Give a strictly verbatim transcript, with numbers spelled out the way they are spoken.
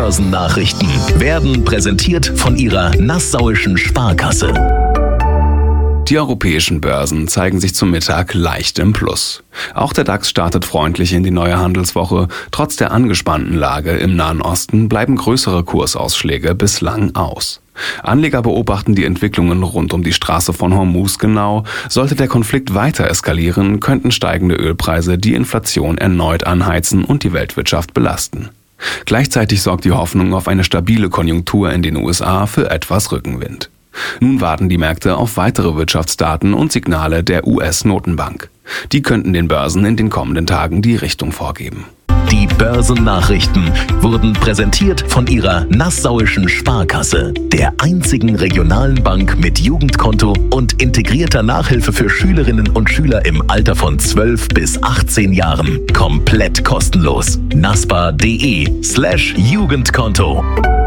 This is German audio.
Börsennachrichten werden präsentiert von Ihrer Nassauischen Sparkasse. Die europäischen Börsen zeigen sich zum Mittag leicht im Plus. Auch der DAX startet freundlich in die neue Handelswoche. Trotz der angespannten Lage im Nahen Osten bleiben größere Kursausschläge bislang aus. Anleger beobachten die Entwicklungen rund um die Straße von Hormuz genau. Sollte der Konflikt weiter eskalieren, könnten steigende Ölpreise die Inflation erneut anheizen und die Weltwirtschaft belasten. Gleichzeitig sorgt die Hoffnung auf eine stabile Konjunktur in den U S A für etwas Rückenwind. Nun warten die Märkte auf weitere Wirtschaftsdaten und Signale der U S-Notenbank. Die könnten den Börsen in den kommenden Tagen die Richtung vorgeben. Die Börsennachrichten wurden präsentiert von Ihrer Nassauischen Sparkasse, der einzigen regionalen Bank mit Jugendkonto und integrierter Nachhilfe für Schülerinnen und Schüler im Alter von zwölf bis achtzehn Jahren. Komplett kostenlos. naspa punkt de slash Jugendkonto.